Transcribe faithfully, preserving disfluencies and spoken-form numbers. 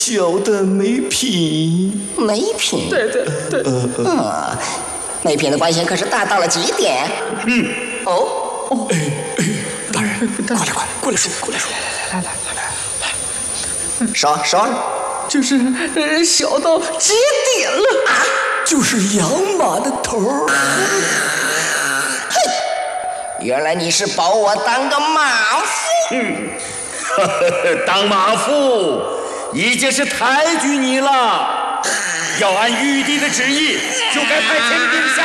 小的没品。 没品？ 对对对。 嗯，没品的关系可是大到了极点。 嗯。 哦哦。哎哎，大人，快来快过来说，过来说。 来来来来来来。 说说。 就是呃小到极点了啊！ 就是养马的头儿。 嘿，原来你是把我当个马夫。 嗯，当马夫已经是抬举你了。要按玉帝的旨意，就该派天兵下